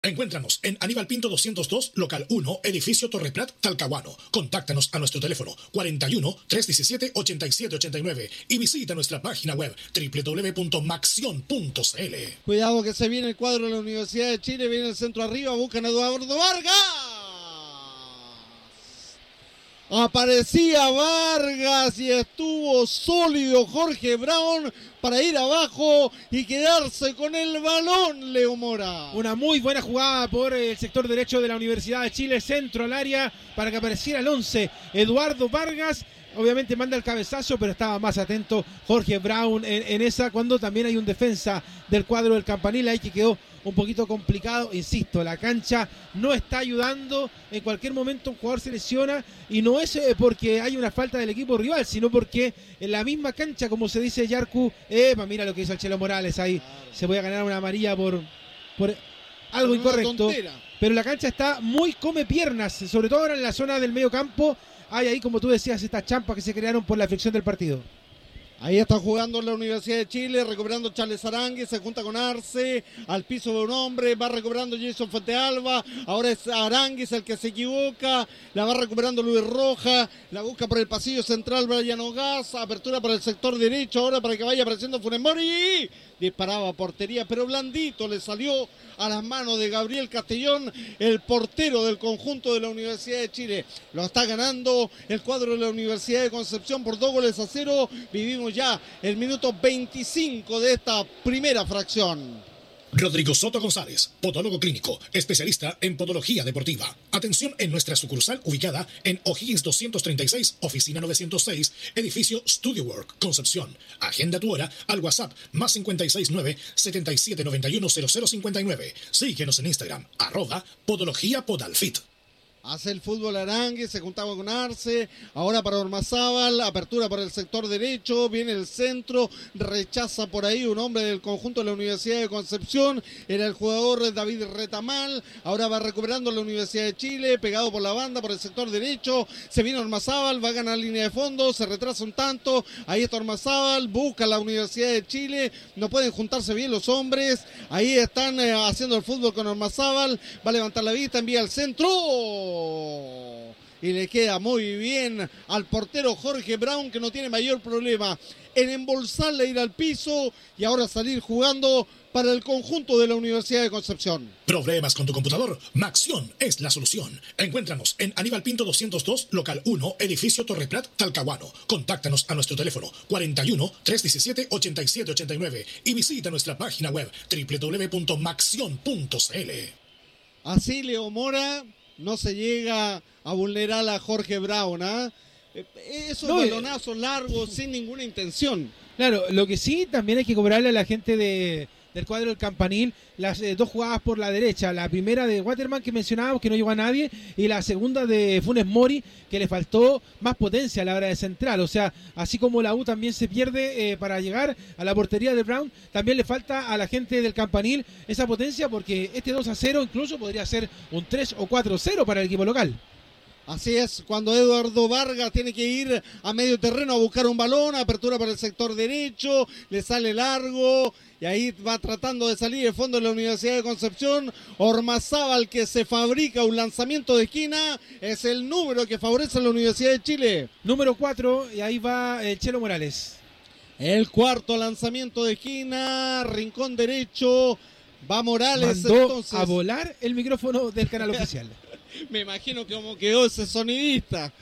Encuéntranos en Aníbal Pinto 202, local 1, edificio Torre Prat, Talcahuano. Contáctanos a nuestro teléfono 41 317 8789 y visita nuestra página web www.maxion.cl. Cuidado que se viene el cuadro de la Universidad de Chile, viene el centro arriba, buscan a Eduardo Vargas. Aparecía Vargas y estuvo sólido Jorge Brown para ir abajo y quedarse con el balón, Leo Mora. Una muy buena jugada por el sector derecho de la Universidad de Chile, centro al área para que apareciera el 11, Eduardo Vargas. Obviamente manda el cabezazo, pero estaba más atento Jorge Brown en esa, cuando también hay un defensa del cuadro del Campanil ahí que quedó un poquito complicado. Insisto, la cancha no está ayudando, en cualquier momento un jugador se lesiona y no es porque hay una falta del equipo rival, sino porque en la misma cancha, como se dice Yarcu, mira lo que hizo el Chelo Morales ahí, se voy a ganar una amarilla por algo incorrecto, pero la cancha está muy come piernas, sobre todo ahora en la zona del medio campo. Hay ahí, como tú decías, estas champas que se crearon por la fricción del partido. Ahí está jugando la Universidad de Chile, recuperando Charles Aránguiz, se junta con Arce, al piso de un hombre, va recuperando Jason Fuentealba, ahora es Aránguiz el que se equivoca, la va recuperando Luis Roja, la busca por el pasillo central Brian Ogaz, apertura para el sector derecho, ahora para que vaya apareciendo Funes Mori, disparaba a portería, pero blandito le salió a las manos de Gabriel Castellón, el portero del conjunto de la Universidad de Chile. Lo está ganando el cuadro de la Universidad de Concepción por 2-0. Vivimos ya el minuto 25 de esta primera fracción. Rodrigo Soto González, podólogo clínico, especialista en podología deportiva. Atención en nuestra sucursal ubicada en O'Higgins 236, oficina 906, edificio Studio Work, Concepción. Agenda tu hora al WhatsApp más 569 7791 0059. Síguenos en Instagram, @podologiapodalfit. Hace el fútbol Aránguiz, se juntaba con Arce, ahora para Ormazábal, apertura por el sector derecho, viene el centro, rechaza por ahí un hombre del conjunto de la Universidad de Concepción, era el jugador David Retamal, ahora va recuperando la Universidad de Chile, pegado por la banda, por el sector derecho, se viene Ormazábal, va a ganar línea de fondo, se retrasa un tanto, ahí está Ormazábal, busca la Universidad de Chile, no pueden juntarse bien los hombres, ahí están haciendo el fútbol con Ormazábal, va a levantar la vista, envía al centro, y le queda muy bien al portero Jorge Brown, que no tiene mayor problema en embolsarle, ir al piso y ahora salir jugando para el conjunto de la Universidad de Concepción. ¿Problemas con tu computador? Maxion es la solución. Encuéntranos en Aníbal Pinto 202, local 1, edificio Torre Prat, Talcahuano. Contáctanos a nuestro teléfono 41 317 8789 y visita nuestra página web www.maxion.cl. Así Leo Mora no se llega a vulnerar a Jorge Brown, esos balonazos largos sin ninguna intención. Claro, lo que sí también hay que cobrarle a la gente del cuadro del Campanil las dos jugadas por la derecha, la primera de Waterman que mencionábamos que no llegó a nadie y la segunda de Funes Mori que le faltó más potencia a la hora de central, o sea, así como la U también se pierde para llegar a la portería de Brown, también le falta a la gente del Campanil esa potencia, porque este 2-0 incluso podría ser un 3 o 4-0 para el equipo local. Así es, cuando Eduardo Vargas tiene que ir a medio terreno a buscar un balón, apertura para el sector derecho, le sale largo y ahí va tratando de salir el fondo de la Universidad de Concepción. Ormazábal, que se fabrica un lanzamiento de esquina, es el número que favorece a la Universidad de Chile. Número 4, y ahí va el Chelo Morales. El cuarto lanzamiento de esquina, rincón derecho, va Morales. Mandó entonces a volar el micrófono del canal oficial. Me imagino que como quedó ese sonidista.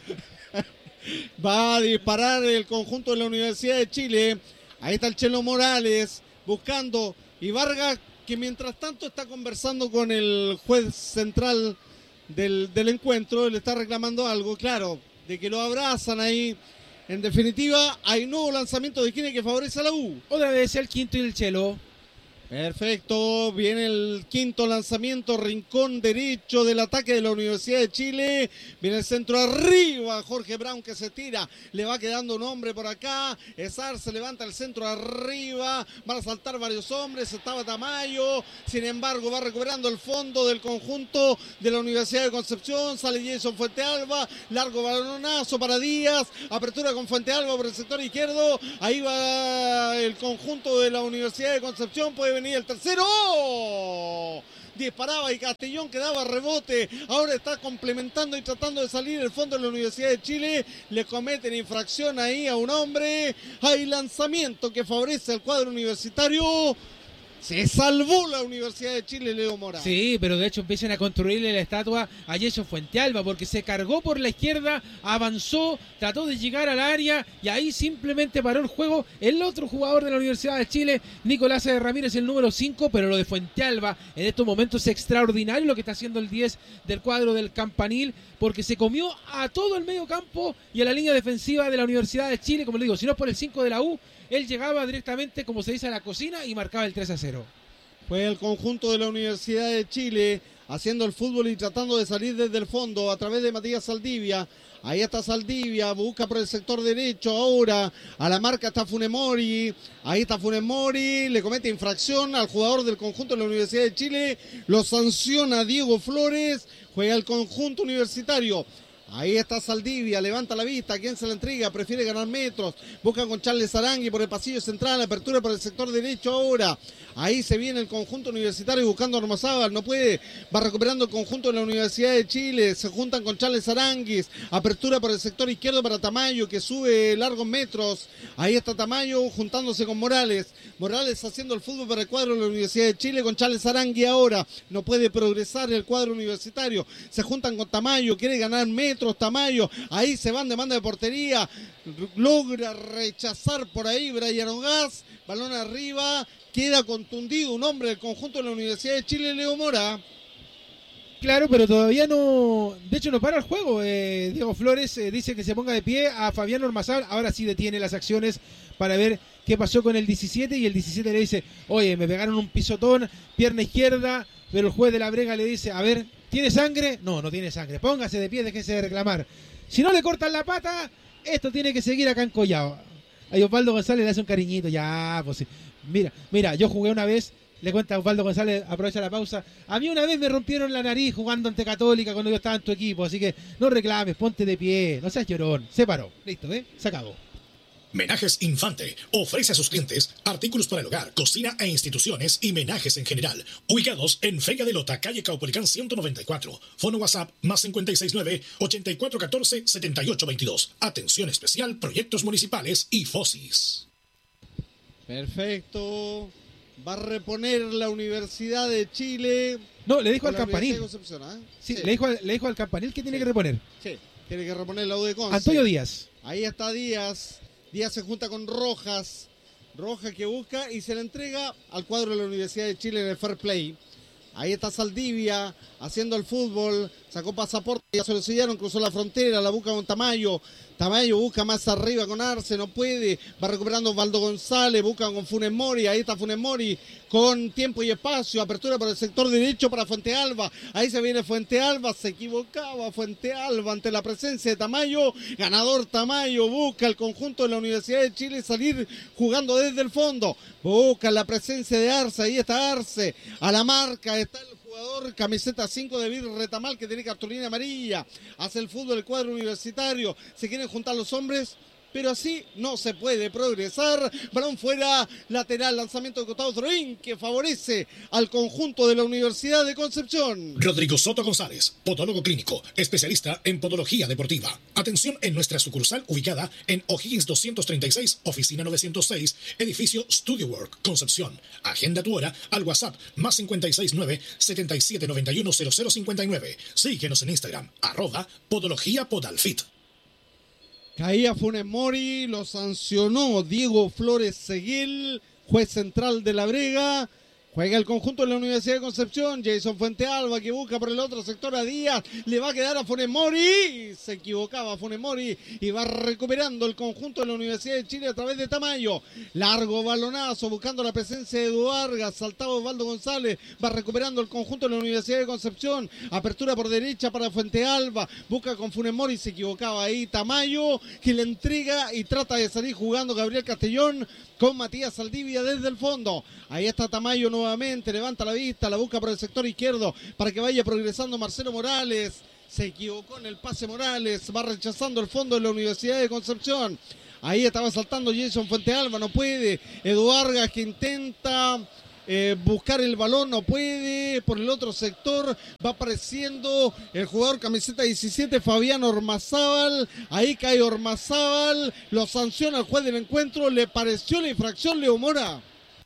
Va a disparar el conjunto de la Universidad de Chile. Ahí está el Chelo Morales buscando. Y Vargas, que mientras tanto está conversando con el juez central del encuentro. Le está reclamando algo, claro, de que lo abrazan ahí. En definitiva, hay nuevo lanzamiento de esquina que favorece a la U. Otra vez el quinto y el Chelo. Perfecto, viene el quinto lanzamiento, rincón derecho del ataque de la Universidad de Chile, viene el centro arriba, Jorge Brown que se tira, le va quedando un hombre por acá, Esar se levanta el centro arriba, van a saltar varios hombres, estaba Tamayo, sin embargo va recuperando el fondo del conjunto de la Universidad de Concepción, sale Jason Fuentealba, largo balonazo para Díaz, apertura con Fuentealba por el sector izquierdo, ahí va el conjunto de la Universidad de Concepción, puede venir el tercero disparaba y Castellón quedaba rebote. Ahora está complementando y tratando de salir el fondo de la Universidad de Chile. Le cometen infracción ahí a un hombre. Hay lanzamiento que favorece al cuadro universitario. Se salvó la Universidad de Chile, Leo Mora. Sí, pero de hecho empiezan a construirle la estatua a Jason Fuentealba porque se cargó por la izquierda, avanzó, trató de llegar al área y ahí simplemente paró el juego el otro jugador de la Universidad de Chile, Nicolás Ramírez, el número 5, pero lo de Fuentealba en estos momentos es extraordinario lo que está haciendo el 10 del cuadro del Campanil, porque se comió a todo el medio campo y a la línea defensiva de la Universidad de Chile, como le digo, si no es por el 5 de la U, él llegaba directamente, como se dice, a la cocina y marcaba el 3-0. Fue el conjunto de la Universidad de Chile haciendo el fútbol y tratando de salir desde el fondo a través de Matías Saldivia. Ahí está Saldivia, busca por el sector derecho ahora, a la marca está Funemori, ahí está Funemori, le comete infracción al jugador del conjunto de la Universidad de Chile, lo sanciona Diego Flores, juega el conjunto universitario. Ahí está Saldivia, levanta la vista, ¿quién se la entrega? Prefiere ganar metros, busca con Charles Arangui por el pasillo central, apertura por el sector derecho ahora. Ahí se viene el conjunto universitario buscando a Ormazábal, no puede, va recuperando el conjunto de la Universidad de Chile, se juntan con Charles Aranguis, apertura por el sector izquierdo para Tamayo que sube largos metros. Ahí está Tamayo juntándose con Morales, Morales haciendo el fútbol para el cuadro de la Universidad de Chile con Charles Arangui ahora, no puede progresar el cuadro universitario, se juntan con Tamayo, quiere ganar metros. Tamayo, ahí se van de manda de portería, logra rechazar por ahí Brian Ogaz, balón arriba, queda contundido un hombre del conjunto de la Universidad de Chile, Leo Mora. Claro, pero todavía no, de hecho no para el juego. Diego Flores dice que se ponga de pie a Fabián Ormazábal, ahora sí detiene las acciones para ver qué pasó con el 17 y el 17 le dice, oye, me pegaron un pisotón, pierna izquierda, pero el juez de la Brega le dice, a ver, ¿tiene sangre? No, no tiene sangre, póngase de pie, déjese de reclamar. Si no le cortan la pata, esto tiene que seguir acá en Collao. Ahí Osvaldo González le hace un cariñito, ya, pues sí. Mira, yo jugué una vez, le cuenta Osvaldo González, aprovecha la pausa. A mí una vez me rompieron la nariz jugando ante Católica cuando yo estaba en tu equipo, así que no reclames, ponte de pie, no seas llorón. Se paró, listo, se acabó. Menajes Infante ofrece a sus clientes artículos para el hogar, cocina e instituciones y menajes en general. Ubicados en Vega de Lota, calle Caupolicán 194. Fono WhatsApp más 569-8414-7822. Atención especial, proyectos municipales y FOSIS. Perfecto. Va a reponer la Universidad de Chile. No, le dijo al Campanil. Sí. Le dijo al Campanil que tiene que reponer. Sí, tiene que reponer la U de Conce. Antonio Díaz. Ahí está Díaz. Díaz se junta con Rojas. Rojas que busca y se le entrega al cuadro de la Universidad de Chile en el Fair Play. Ahí está Saldivia haciendo el fútbol. Sacó pasaporte, ya se lo sellaron, cruzó la frontera, la busca con Tamayo. Tamayo busca más arriba con Arce, no puede. Va recuperando Osvaldo González, busca con Funes Mori. Ahí está Funes Mori con tiempo y espacio. Apertura por el sector derecho para Fuentealba. Ahí se viene Fuentealba, se equivocaba Fuentealba ante la presencia de Tamayo. Ganador Tamayo, busca el conjunto de la Universidad de Chile salir jugando desde el fondo. Busca la presencia de Arce, ahí está Arce. A la marca está el jugador camiseta 5 de Vir Retamal que tiene cartulina amarilla. Hace el fútbol el cuadro universitario. Se quieren juntar los hombres, pero así no se puede progresar. Balón fuera, lateral, lanzamiento de costado Troín que favorece al conjunto de la Universidad de Concepción. Rodrigo Soto González, podólogo clínico, especialista en podología deportiva. Atención en nuestra sucursal ubicada en O'Higgins 236, oficina 906, edificio Studio Work, Concepción. Agenda tu hora al WhatsApp más 569-7791-0059. Síguenos en Instagram, @podología_podalfit. Caía Funes Mori, lo sancionó Diego Flores Seguil, juez central de la Brega. Juega el conjunto de la Universidad de Concepción. Jason Fuentealba que busca por el otro sector a Díaz. Le va a quedar a Funes Mori. Se equivocaba Funes Mori y va recuperando el conjunto de la Universidad de Chile a través de Tamayo. Largo balonazo buscando la presencia de Edu Vargas. Saltaba Osvaldo González. Va recuperando el conjunto de la Universidad de Concepción. Apertura por derecha para Fuentealba. Busca con Funes Mori. Se equivocaba ahí Tamayo que le entrega y trata de salir jugando Gabriel Castellón con Matías Saldivia desde el fondo. Ahí está Tamayo nuevamente, levanta la vista, la busca por el sector izquierdo para que vaya progresando Marcelo Morales. Se equivocó en el pase Morales, va rechazando el fondo de la Universidad de Concepción. Ahí estaba saltando Jason Fuentealba, no puede. Edu Vargas que intenta buscar el balón, no puede. Por el otro sector va apareciendo el jugador camiseta 17, Fabián Ormazábal. Ahí cae Ormazábal, lo sanciona el juez del encuentro. ¿Le pareció la infracción, Leo Mora?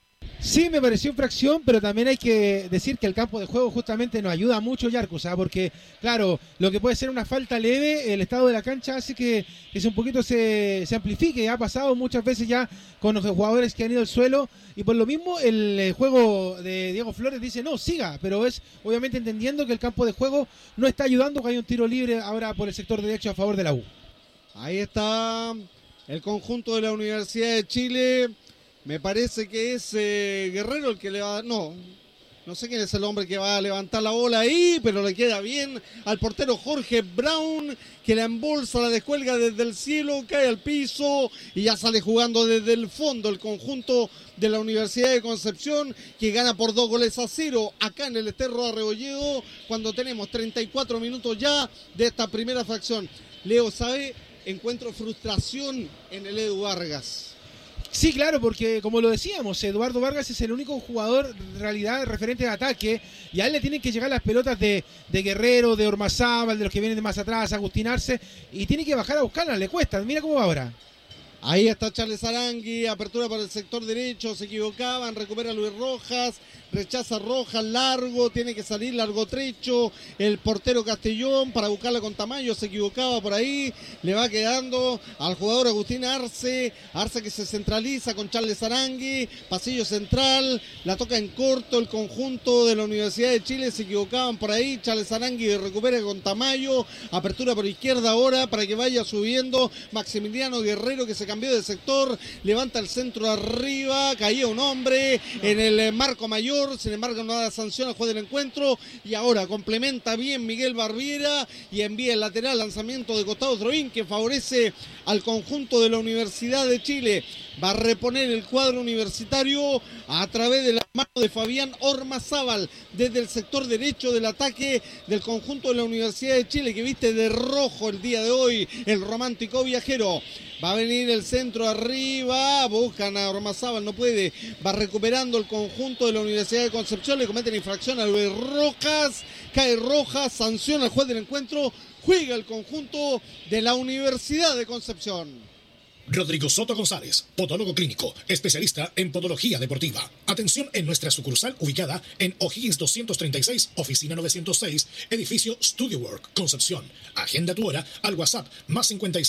Sí, me pareció infracción, pero también hay que decir que el campo de juego justamente nos ayuda mucho, Yarcus, porque, claro, lo que puede ser una falta leve, el estado de la cancha hace que un poquito se amplifique. Ha pasado muchas veces ya con los jugadores que han ido al suelo, y por lo mismo el juego de Diego Flores dice, no, siga, pero es obviamente entendiendo que el campo de juego no está ayudando, que hay un tiro libre ahora por el sector derecho a favor de la U. Ahí está el conjunto de la Universidad de Chile. Me parece que es Guerrero el que le va... No sé quién es el hombre que va a levantar la bola ahí, pero le queda bien al portero Jorge Brown, que la embolsa, la descuelga desde el cielo, cae al piso y ya sale jugando desde el fondo el conjunto de la Universidad de Concepción, que gana por 2-0 acá en el Esterro Arrebolledo, cuando tenemos 34 minutos ya de esta primera fracción. Leo, ¿sabe? Encuentro frustración en el Edu Vargas. Sí, claro, porque como lo decíamos, Eduardo Vargas es el único jugador en realidad referente de ataque, y a él le tienen que llegar las pelotas de Guerrero, de Ormazábal, de los que vienen de más atrás, Agustín Arce, y tiene que bajar a buscarlas, le cuesta. Mira cómo va ahora. Ahí está Charles Arangui, apertura para el sector derecho, se equivocaban, recupera Luis Rojas, rechaza Rojas, largo, tiene que salir largo trecho, el portero Castellón para buscarla con Tamayo, se equivocaba por ahí, le va quedando al jugador Agustín Arce que se centraliza con Charles Arangui, pasillo central, la toca en corto el conjunto de la Universidad de Chile, se equivocaban por ahí, Charles Arangui recupera con Tamayo, apertura por izquierda ahora para que vaya subiendo Maximiliano Guerrero, que se cambió de sector, levanta el centro arriba, caía un hombre en el marco mayor, sin embargo no da sanción al juez del encuentro, y ahora complementa bien Miguel Barbiera y envía el lateral, lanzamiento de costado Troín que favorece al conjunto de la Universidad de Chile. Va a reponer el cuadro universitario a través de la mano de Fabián Ormazábal desde el sector derecho del ataque del conjunto de la Universidad de Chile, que viste de rojo el día de hoy el romántico viajero. Va a venir el centro arriba, buscan a Ormazábal, no puede, va recuperando el conjunto de la Universidad de Concepción, le cometen infracción a Luis Rojas, cae Rojas, sanciona al juez del encuentro, juega el conjunto de la Universidad de Concepción. Rodrigo Soto González, podólogo clínico, especialista en podología deportiva. Atención en nuestra sucursal ubicada en O'Higgins 236, oficina 906, edificio Studio Work, Concepción. Agenda tu hora al WhatsApp más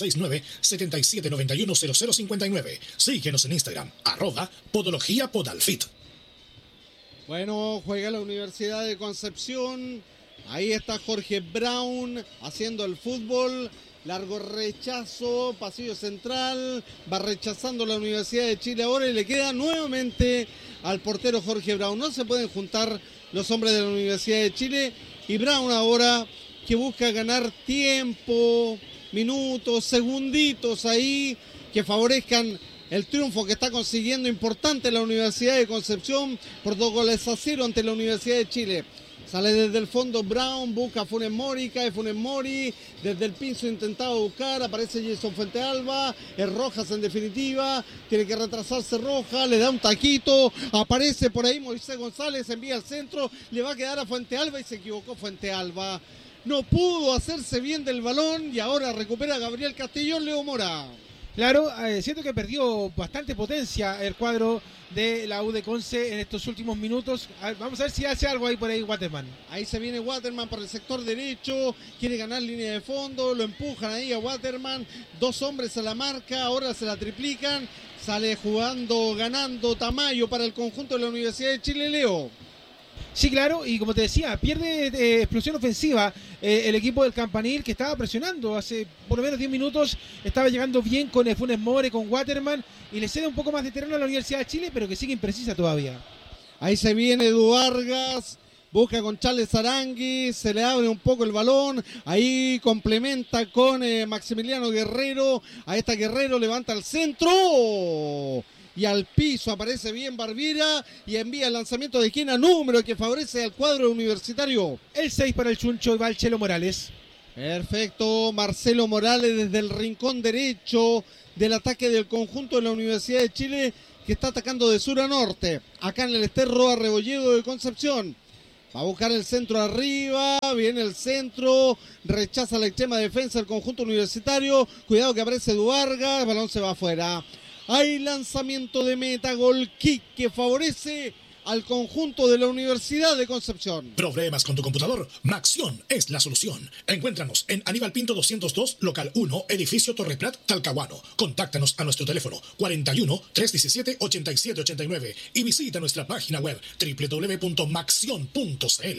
569-7791-0059. Síguenos en Instagram, @podologiapodalfit. Bueno, juega la Universidad de Concepción. Ahí está Jorge Brown haciendo el fútbol. Largo rechazo, pasillo central, va rechazando la Universidad de Chile ahora y le queda nuevamente al portero Jorge Brown. No se pueden juntar los hombres de la Universidad de Chile, y Brown ahora que busca ganar tiempo, minutos, segunditos ahí que favorezcan el triunfo que está consiguiendo importante la Universidad de Concepción por 2-0 ante la Universidad de Chile. Sale desde el fondo Brown, busca a Funes Mori, cae Funes Mori, desde el piso intentaba buscar, aparece Jason Fuentealba, es Rojas en definitiva, tiene que retrasarse Rojas, le da un taquito, aparece por ahí Moisés González, envía al centro, le va a quedar a Fuentealba y se equivocó Fuentealba. No pudo hacerse bien del balón y ahora recupera Gabriel Castellón, Leo Mora. Claro, siento que perdió bastante potencia el cuadro de la U de Conce en estos últimos minutos. Vamos a ver si hace algo ahí por ahí Waterman. Ahí se viene Waterman por el sector derecho, quiere ganar línea de fondo, lo empujan ahí a Waterman, dos hombres a la marca, ahora se la triplican, sale jugando, ganando Tamayo para el conjunto de la Universidad de Chile, Leo. Sí, claro, y como te decía, pierde explosión ofensiva el equipo del Campanil, que estaba presionando hace por lo menos 10 minutos, estaba llegando bien con Funes Mori, con Waterman, y le cede un poco más de terreno a la Universidad de Chile, pero que sigue imprecisa todavía. Ahí se viene Edu Vargas, busca con Charles Arangui, se le abre un poco el balón, ahí complementa con Maximiliano Guerrero, ahí está Guerrero, levanta el centro y al piso aparece bien Barbiera y envía el lanzamiento de esquina, número que favorece al cuadro universitario. El 6 para el Chuncho y va el Chelo Morales. Perfecto, Marcelo Morales desde el rincón derecho del ataque del conjunto de la Universidad de Chile, que está atacando de sur a norte. Acá en el Roa Rebolledo de Concepción. Va a buscar el centro arriba, viene el centro, rechaza la extrema defensa del conjunto universitario. Cuidado que aparece Duarga, el balón se va afuera. Hay lanzamiento de meta, gol kick que favorece al conjunto de la Universidad de Concepción. ¿Problemas con tu computador? Maxión es la solución. Encuéntranos en Aníbal Pinto 202, local 1, edificio Torre Prat, Talcahuano. Contáctanos a nuestro teléfono 41 317 8789 y visita nuestra página web www.maxion.cl.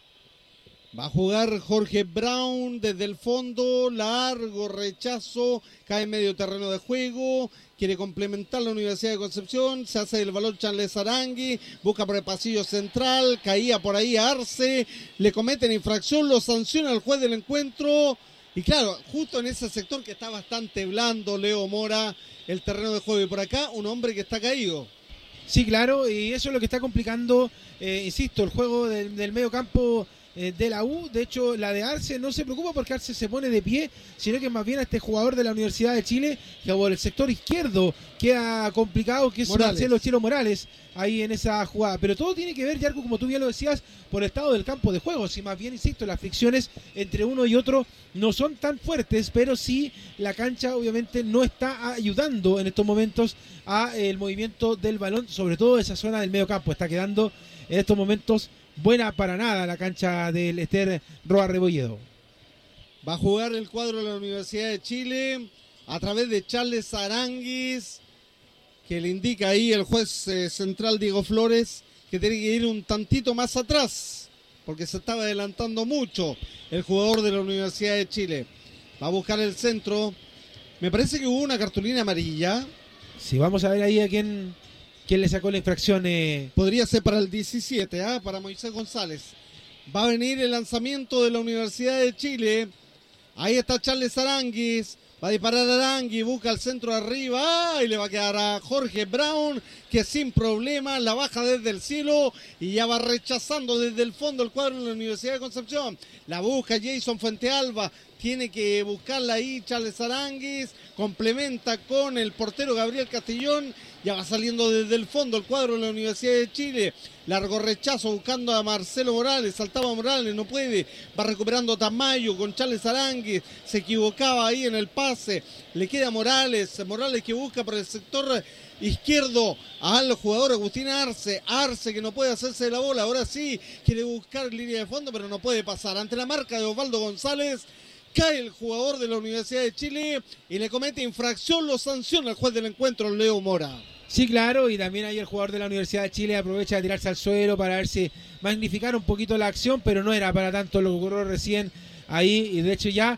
Va a jugar Jorge Brown desde el fondo, largo rechazo, cae en medio terreno de juego, quiere complementar la Universidad de Concepción, se hace el balón Charles Arangui, busca por el pasillo central, caía por ahí Arce, le cometen infracción, lo sanciona el juez del encuentro, y claro, justo en ese sector que está bastante blando, Leo Mora, el terreno de juego, y por acá un hombre que está caído. Sí, claro, y eso es lo que está complicando, insisto, el juego del medio campo de la U. De hecho, la de Arce no se preocupa porque Arce se pone de pie, sino que más bien a este jugador de la Universidad de Chile, que por el sector izquierdo queda complicado, que es Marcelo Chelo Morales, ahí en esa jugada. Pero todo tiene que ver, Yarko, como tú bien lo decías, por el estado del campo de juego. Si más bien, insisto, las fricciones entre uno y otro no son tan fuertes, pero sí la cancha obviamente no está ayudando en estos momentos a el movimiento del balón, sobre todo esa zona del medio campo. Está quedando en estos momentos buena para nada la cancha del Roa Rebolledo. Va a jugar el cuadro de la Universidad de Chile a través de Charles Aranguis, que le indica ahí el juez central Diego Flores que tiene que ir un tantito más atrás porque se estaba adelantando mucho el jugador de la Universidad de Chile. Va a buscar el centro. Me parece que hubo una cartulina amarilla. Sí, vamos a ver ahí a quién le sacó la infracción. Podría ser para el 17, para Moisés González. Va a venir el lanzamiento de la Universidad de Chile. Ahí está Charles Aranguis. Va a disparar Aranguis, busca el centro arriba. Y le va a quedar a Jorge Brown, que sin problema la baja desde el cielo. Y ya va rechazando desde el fondo el cuadro de la Universidad de Concepción. La busca Jason Fuentealba. Tiene que buscarla ahí Charles Aranguis. Complementa con el portero Gabriel Castillón. Ya va saliendo desde el fondo el cuadro de la Universidad de Chile. Largo rechazo buscando a Marcelo Morales. Saltaba Morales, no puede. Va recuperando Tamayo con Charles Aranguis. Se equivocaba ahí en el pase. Le queda Morales. Morales que busca por el sector izquierdo al jugador Agustín Arce. Arce que no puede hacerse de la bola. Ahora sí quiere buscar línea de fondo, pero no puede pasar. Ante la marca de Osvaldo González, cae el jugador de la Universidad de Chile y le comete infracción. Lo sanciona el juez del encuentro, Leo Mora. Sí, claro, y también ahí el jugador de la Universidad de Chile aprovecha de tirarse al suelo para ver si magnificar un poquito la acción, pero no era para tanto lo que ocurrió recién ahí, y de hecho ya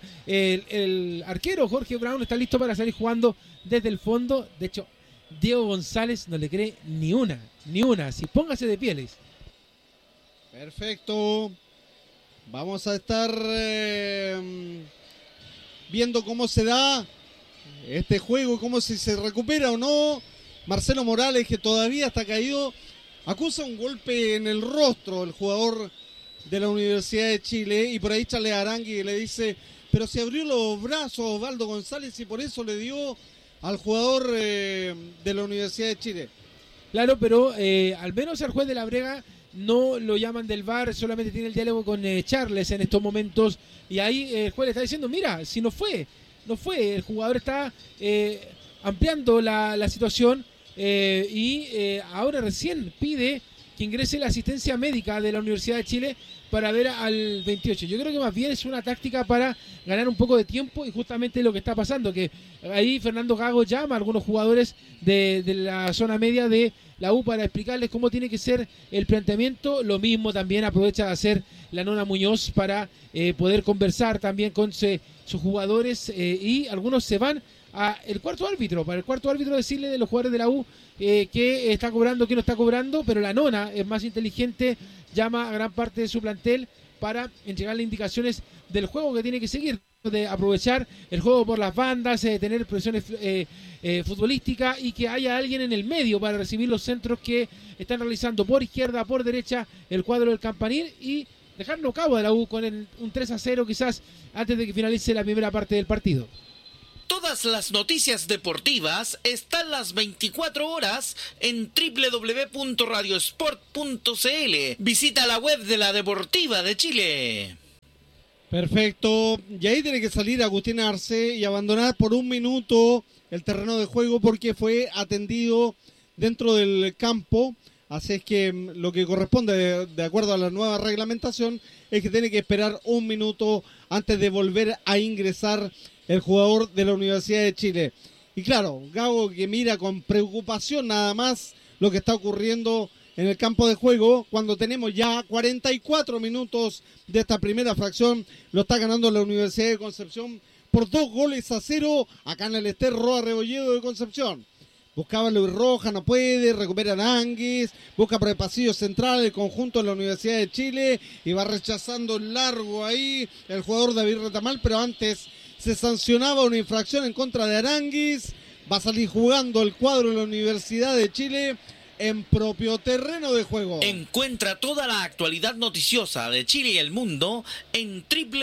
el arquero Jorge Brown está listo para salir jugando desde el fondo. De hecho, Diego González no le cree ni una, si póngase de pieles. Perfecto. Vamos a estar viendo cómo se da este juego, cómo si se recupera o no. Marcelo Morales, que todavía está caído, acusa un golpe en el rostro el jugador de la Universidad de Chile, y por ahí Charles Arangui le dice, pero se abrió los brazos Osvaldo González y por eso le dio al jugador de la Universidad de Chile. Claro, pero al menos al juez de la Brega no lo llaman del VAR, solamente tiene el diálogo con Charles en estos momentos, y ahí el juez le está diciendo, mira, si no fue, el jugador está ampliando la situación. Ahora recién pide que ingrese la asistencia médica de la Universidad de Chile para ver al 28. Yo creo que más bien es una táctica para ganar un poco de tiempo, y justamente lo que está pasando, que ahí Fernando Gago llama a algunos jugadores de la zona media de la U para explicarles cómo tiene que ser el planteamiento. Lo mismo también aprovecha de hacer la Nona Muñoz para poder conversar también con sus jugadores, y algunos se van para el cuarto árbitro decirle de los jugadores de la U que está cobrando, que no está cobrando, pero la Nona es más inteligente, llama a gran parte de su plantel para entregarle indicaciones del juego que tiene que seguir, de aprovechar el juego por las bandas, tener presiones futbolísticas, y que haya alguien en el medio para recibir los centros que están realizando por izquierda, por derecha el cuadro del Campanil, y dejarlo a cabo de la U con un 3-0 quizás antes de que finalice la primera parte del partido. Todas las noticias deportivas están las 24 horas en www.radiosport.cl. Visita la web de la Deportiva de Chile. Perfecto. Y ahí tiene que salir Agustín Arce y abandonar por un minuto el terreno de juego porque fue atendido dentro del campo. Así es que lo que corresponde, de acuerdo a la nueva reglamentación, es que tiene que esperar un minuto antes de volver a ingresar el jugador de la Universidad de Chile. Y claro, Gago, que mira con preocupación nada más lo que está ocurriendo en el campo de juego, cuando tenemos ya 44 minutos de esta primera fracción. Lo está ganando la Universidad de Concepción por 2-0 acá en el Ester Roa Rebolledo de Concepción. Buscaba Luis Rojas, no puede, recupera Aránguiz, busca por el pasillo central el conjunto de la Universidad de Chile y va rechazando largo ahí el jugador David Retamal, pero antes se sancionaba una infracción en contra de Aránguiz. Va a salir jugando el cuadro de la Universidad de Chile en propio terreno de juego. Encuentra toda la actualidad noticiosa de Chile y el mundo en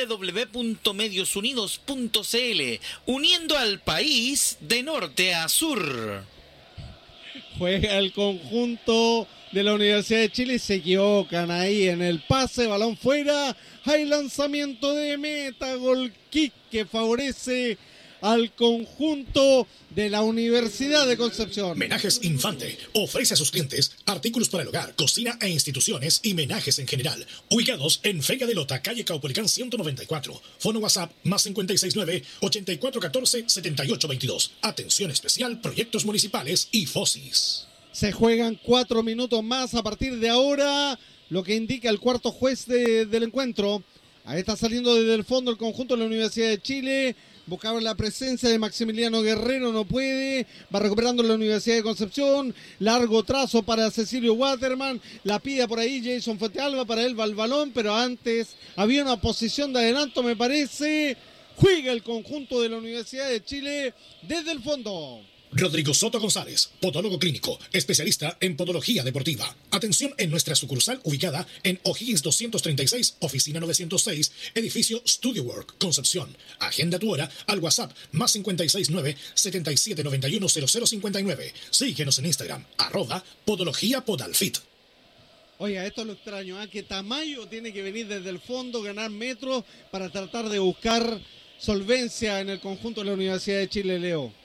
www.mediosunidos.cl, uniendo al país de norte a sur. Juega el conjunto de la Universidad de Chile y se equivocan ahí en el pase, balón fuera, hay lanzamiento de meta, gol kick que favorece al conjunto de la Universidad de Concepción. Menajes Infante ofrece a sus clientes artículos para el hogar, cocina e instituciones y menajes en general. Ubicados en Feria de Lota, calle Caupolicán 194. Fono WhatsApp más 569-8414-7822. Atención especial, proyectos municipales y FOSIS. Se juegan 4 minutos más a partir de ahora, lo que indica el cuarto juez del encuentro. Ahí está saliendo desde el fondo el conjunto de la Universidad de Chile. Buscaba la presencia de Maximiliano Guerrero, no puede. Va recuperando la Universidad de Concepción. Largo trazo para Cecilio Waterman. La pide por ahí Jason Fuentealba, para él va el balón, pero antes había una posición de adelanto, me parece. Juega el conjunto de la Universidad de Chile desde el fondo. Rodrigo Soto González, podólogo clínico, especialista en podología deportiva. Atención en nuestra sucursal ubicada en O'Higgins 236, oficina 906, edificio Studio Work, Concepción. Agenda tu hora al WhatsApp más 569-7791-0059. Síguenos en Instagram, @podología_podalfit. Oiga, esto es lo extraño, que Tamayo tiene que venir desde el fondo, ganar metros para tratar de buscar solvencia en el conjunto de la Universidad de Chile, Leo.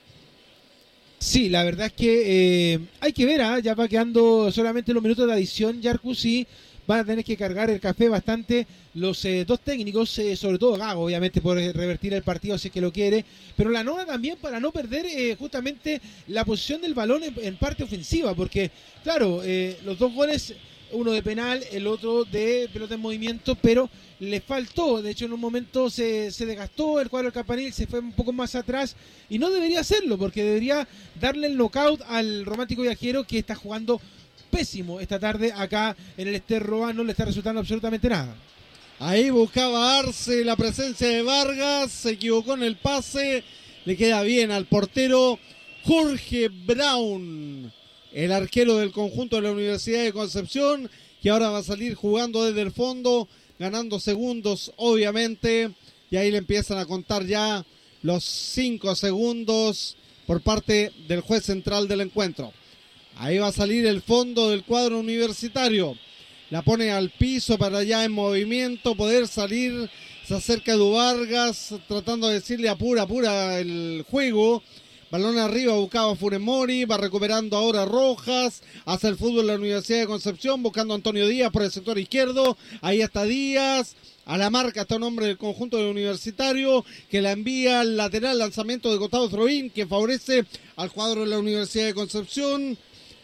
Sí, la verdad es que hay que ver, ya va quedando solamente los minutos de adición. Yarcusi van a tener que cargar el café bastante los dos técnicos, sobre todo Gago, obviamente, por revertir el partido si es que lo quiere, pero la Nona también para no perder justamente la posición del balón en parte ofensiva, porque claro, los dos goles, uno de penal, el otro de pelota en movimiento, pero le faltó, de hecho en un momento se desgastó el cuadro del Campanil, se fue un poco más atrás y no debería hacerlo, porque debería darle el knockout al Romántico Viajero, que está jugando pésimo esta tarde acá en el Ester Roa, no le está resultando absolutamente nada. Ahí buscaba Arce la presencia de Vargas, se equivocó en el pase, le queda bien al portero Jorge Brown, el arquero del conjunto de la Universidad de Concepción, que ahora va a salir jugando desde el fondo, ganando segundos obviamente, y ahí le empiezan a contar ya los 5 segundos por parte del juez central del encuentro. Ahí va a salir el fondo del cuadro universitario, la pone al piso para ya en movimiento poder salir, se acerca Edu Vargas tratando de decirle apura el juego. Balón arriba, buscaba Funemori, va recuperando ahora Rojas, hace el fútbol de la Universidad de Concepción, buscando a Antonio Díaz por el sector izquierdo, ahí está Díaz, a la marca está un hombre del conjunto del Universitario, que la envía al lateral, lanzamiento de Gustavo Throín, que favorece al cuadro de la Universidad de Concepción.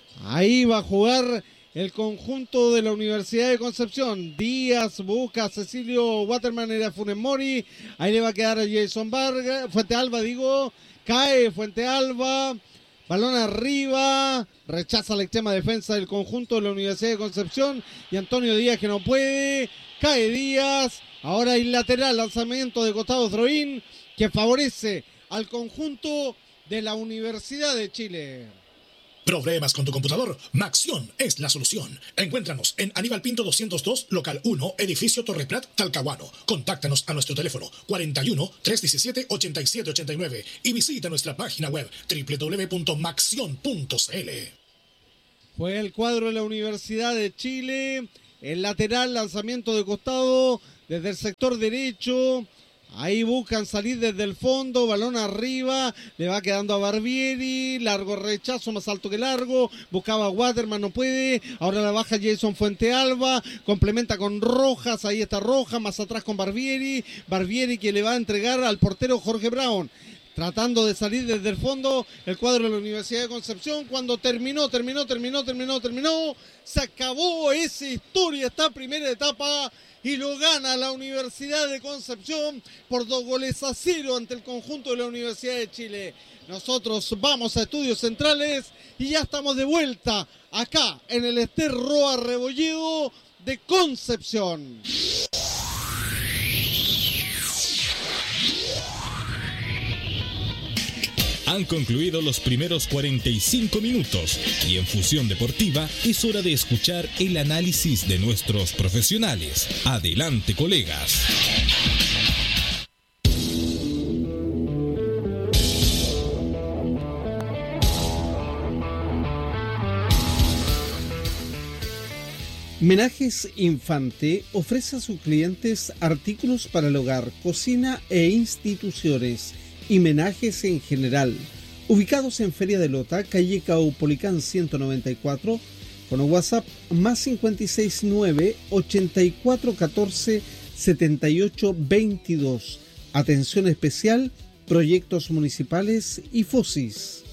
Ahí va a jugar el conjunto de la Universidad de Concepción. Díaz busca a Cecilio Waterman, era Funemori, ahí le va a quedar a Jason Vargas, Fuentealba cae Fuentealba, balón arriba, rechaza la extrema defensa del conjunto de la Universidad de Concepción y Antonio Díaz que no puede, cae Díaz, ahora hay lateral, lanzamiento de Gustavo Throín que favorece al conjunto de la Universidad de Chile. ¿Problemas con tu computador? Maxion es la solución. Encuéntranos en Aníbal Pinto 202, local 1, edificio Torre Prat, Talcahuano. Contáctanos a nuestro teléfono 41 317 8789 y visita nuestra página web www.maxion.cl. Fue el cuadro de la Universidad de Chile. El lateral, lanzamiento de costado desde el sector derecho. Ahí buscan salir desde el fondo, balón arriba, le va quedando a Barbieri, largo rechazo, más alto que largo, buscaba a Waterman, no puede, ahora la baja Jason Fuentealba, complementa con Rojas, ahí está Rojas, más atrás con Barbieri que le va a entregar al portero Jorge Brown. Tratando de salir desde el fondo el cuadro de la Universidad de Concepción. Cuando terminó, se acabó esa historia, esta primera etapa, y lo gana la Universidad de Concepción por 2-0 ante el conjunto de la Universidad de Chile. Nosotros vamos a Estudios Centrales y ya estamos de vuelta acá en el Ester Roa Rebolledo de Concepción. Han concluido los primeros 45 minutos y en Fusión Deportiva es hora de escuchar el análisis de nuestros profesionales. Adelante, colegas. Menajes Infante ofrece a sus clientes artículos para el hogar, cocina e instituciones y menajes en general, ubicados en Feria de Lota, calle Caupolicán 194, con WhatsApp más 569 8414 7822. Atención especial, proyectos municipales y FOSIS.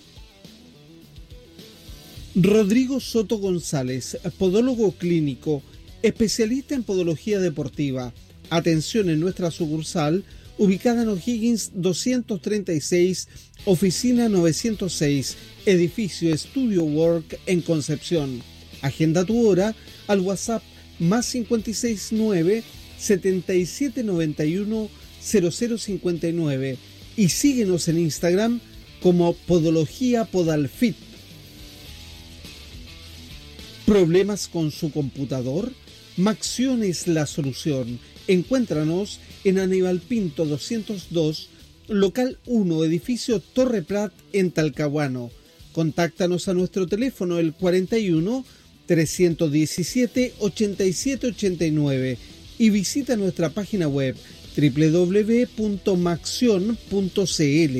Rodrigo Soto González, podólogo clínico, especialista en podología deportiva. Atención en nuestra sucursal, ubicada en O'Higgins 236, oficina 906, edificio Studio Work en Concepción. Agenda tu hora al WhatsApp más 569 7791 0059 y síguenos en Instagram como Podología Podalfit. ¿Problemas con su computador? Maxion es la solución. Encuéntranos en Aníbal Pinto 202, local 1, edificio Torre Prat en Talcahuano. Contáctanos a nuestro teléfono el 41 317 8789 y visita nuestra página web www.maxion.cl.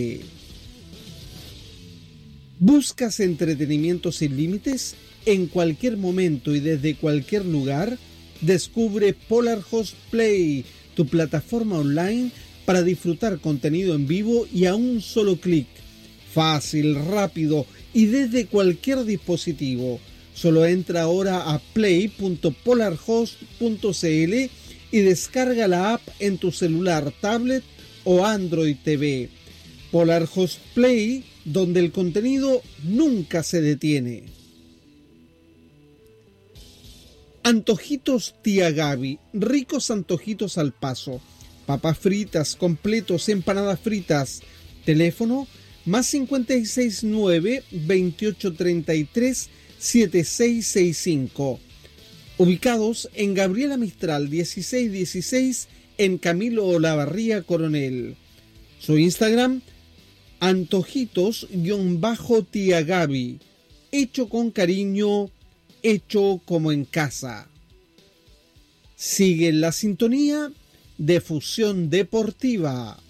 ¿Buscas entretenimiento sin límites? En cualquier momento y desde cualquier lugar, descubre Polar Host Play, tu plataforma online para disfrutar contenido en vivo y a un solo clic. Fácil, rápido y desde cualquier dispositivo. Solo entra ahora a play.polarhost.cl y descarga la app en tu celular, tablet o Android TV. Polar Host Play, donde el contenido nunca se detiene. Antojitos Tía Gaby, ricos antojitos al paso, papas fritas, completos, empanadas fritas. Teléfono más 569 2833 7665. Ubicados en Gabriela Mistral 1616 en Camilo Olavarría Coronel. Su Instagram, antojitos-Tía Gaby. Hecho con cariño, hecho como en casa. Sigue en la sintonía de Fusión Deportiva.